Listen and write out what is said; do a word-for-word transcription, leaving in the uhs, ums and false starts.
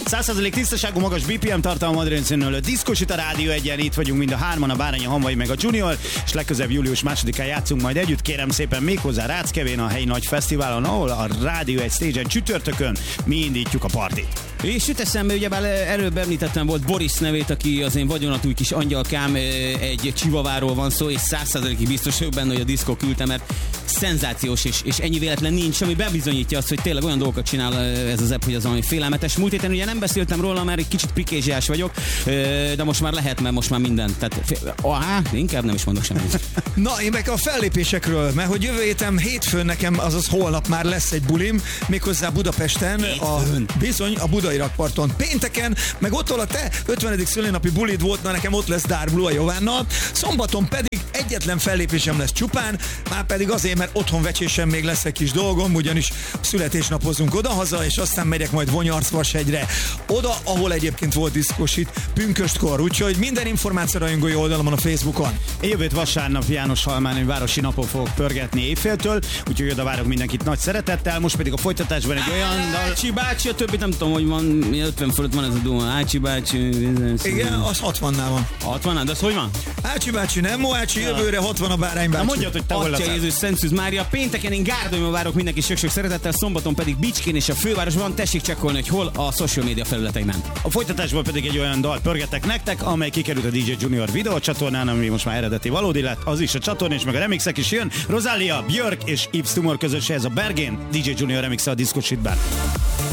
száz százalék tisztaságú, magas bé pé em tartalma Adrián színülő diszkos itt a Rádió egyen, itt vagyunk mind a hárman, a Bárány, a Hamvai meg a Junior, és legközelebb július másodikán játszunk majd együtt, kérem szépen méghozzá Ráckevén, a helyi nagy fesztiválon, ahol a Rádió egy stage-en csütörtökön mi indítjuk a partit. És jut eszembe, ugyebár előbb említettem volt Boris nevét, aki az én vagyonatúj kis angyalkám, egy csivaváról van szó, és száz százalékig biztos vagyok benne, hogy a diszkó küldte, mert szenzációs, és, és ennyi véletlen nincs, ami bebizonyítja azt, hogy tényleg olyan dolgokat csinál ez az app, hogy az valami félelmetes. Múlt héten ugye nem beszéltem róla, mert egy kicsit prikézsiás vagyok, de most már lehet, mert most már minden. Tehát, á, inkább nem is mondok semmit. Na, én meg a fellépésekről, mert hogy jövő héten hétfőn nekem, azaz holnap már lesz egy bulim, méghozzá Budapesten, a, bizony a Budai Rakparton. Pénteken, meg ott, ahol a te ötvenedik szülinapi bulid volt, na nekem ott lesz Dark Blue a Jovánnal, szombaton pedig egyetlen fellépésem lesz csupán, már pedig azért, mert otthon vecsésen még lesz egy kis dolgom, ugyanis születésnapozunk odahaza, és aztán megyek majd Vonyarcvashegyre, oda, ahol egyébként volt diszkosít pünköstkor, úgyhogy minden információ rajongói oldalamon a Facebookon. Én jövőt vasárnap János Halmán egy városi napon fogok pörgetni éjféltől, úgyhogy oda várok mindenkit nagy szeretettel, most pedig a folytatásban egy olyan dal... Ácsi bácsi, a többit nem tudom, hogy van, ötven fölött van ez a duma, Ácsi bácsi... Igen, az hatvannál van. hatvannál, de az hogy van? Ácsi bácsi, nem Moácsi, jövőre hatvan a Bárány bácsi. Na mondjad, hogy te hol Atya leszel. Jézus, Szent Szűz Mária, pénteken én Gárdonyban várok mindenki sok-sok szeretettel, szombaton pedig Bicskén és a fővárosban, tessék csekkolni, hogy hol a social media felületeimen. A folytatásból pedig egy olyan dalt pörgetek nektek, amely kikerült a dé dzsé Junior videó csatornán, ami most már eredeti valódi lett, az is a csatornán, és meg a remixek is jön. Rosalia, Björk és Yves Tumor közös, ez a Bergén, dé dzsé Junior remixe a Disco Shitben.